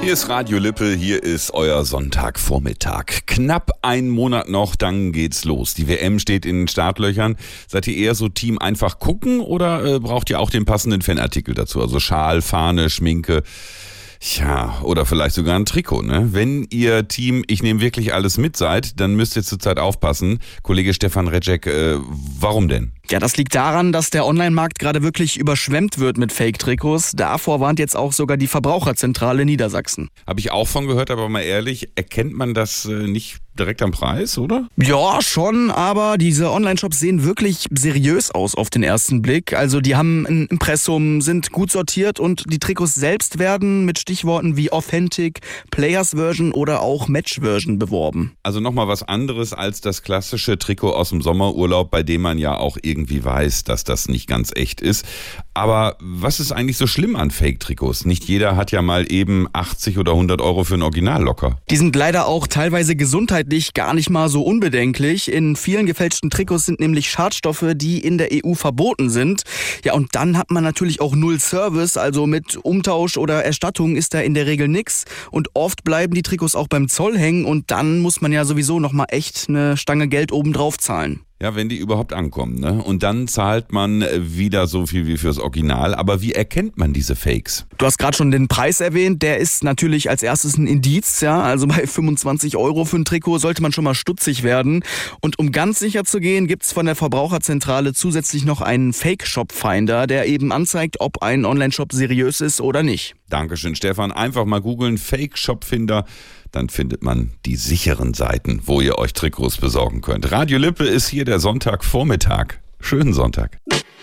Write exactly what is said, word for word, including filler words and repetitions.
Hier ist Radio Lippe, hier ist euer Sonntagvormittag. Knapp einen Monat noch, dann geht's los. Die W M steht in den Startlöchern. Seid ihr eher so Team einfach gucken oder äh, braucht ihr auch den passenden Fanartikel dazu? Also Schal, Fahne, Schminke, ja, oder vielleicht sogar ein Trikot, ne? Wenn ihr Team Ich nehme wirklich alles mit seid, dann müsst ihr zurzeit aufpassen. Kollege Stefan Recek, äh, warum denn? Ja, das liegt daran, dass der Online-Markt gerade wirklich überschwemmt wird mit Fake-Trikots. Davor warnt jetzt auch sogar die Verbraucherzentrale Niedersachsen. Habe ich auch von gehört, aber mal ehrlich, erkennt man das äh, nicht direkt am Preis, oder? Ja, schon, aber diese Online-Shops sehen wirklich seriös aus auf den ersten Blick. Also die haben ein Impressum, sind gut sortiert und die Trikots selbst werden mit Stichworten wie Authentic, Players Version oder auch Match Version beworben. Also nochmal was anderes als das klassische Trikot aus dem Sommerurlaub, bei dem man ja auch irgendwie weiß, dass das nicht ganz echt ist. Aber was ist eigentlich so schlimm an Fake-Trikots? Nicht jeder hat ja mal eben achtzig oder hundert Euro für ein Original locker. Die sind leider auch teilweise gesundheitlich gar nicht mal so unbedenklich. In vielen gefälschten Trikots sind nämlich Schadstoffe, die in der E U verboten sind. Ja, und dann hat man natürlich auch null Service, also mit Umtausch oder Erstattung ist da in der Regel nix. Und oft bleiben die Trikots auch beim Zoll hängen und dann muss man ja sowieso nochmal echt eine Stange Geld obendrauf zahlen. Ja, wenn die überhaupt ankommen, ne? Und dann zahlt man wieder so viel wie fürs Original. Aber wie erkennt man diese Fakes? Du hast gerade schon den Preis erwähnt. Der ist natürlich als erstes ein Indiz, ja. Also bei fünfundzwanzig Euro für ein Trikot sollte man schon mal stutzig werden. Und um ganz sicher zu gehen, gibt's von der Verbraucherzentrale zusätzlich noch einen Fake-Shop-Finder, der eben anzeigt, ob ein Online-Shop seriös ist oder nicht. Dankeschön, Stefan. Einfach mal googeln, Fake-Shop-Finder. Dann findet man die sicheren Seiten, wo ihr euch Trikots besorgen könnt. Radio Lippe ist hier der Sonntagvormittag. Schönen Sonntag.